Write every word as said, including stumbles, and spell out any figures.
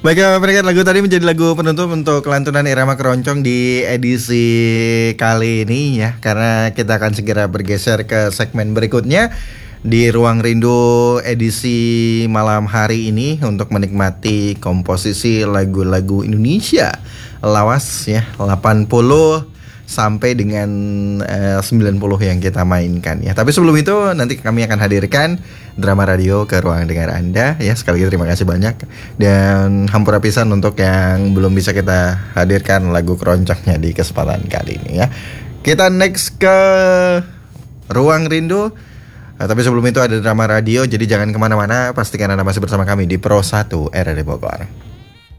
Baik, mereka lagu tadi menjadi lagu penutup untuk kelantunan Irama Keroncong di edisi kali ini ya. Karena kita akan segera bergeser ke segmen berikutnya di Ruang Rindu edisi malam hari ini untuk menikmati komposisi lagu-lagu Indonesia lawas ya, delapan puluh sampai dengan uh, sembilan puluh yang kita mainkan ya. Tapi sebelum itu nanti kami akan hadirkan drama radio ke ruang dengar Anda ya. Sekali lagi terima kasih banyak. Dan hampura pisan untuk yang belum bisa kita hadirkan lagu keroncongnya di kesempatan kali ini ya. Kita next ke Ruang Rindu. Nah, tapi sebelum itu ada drama radio. Jadi jangan kemana-mana. Pastikan Anda masih bersama kami di Pro satu R R D Bogor.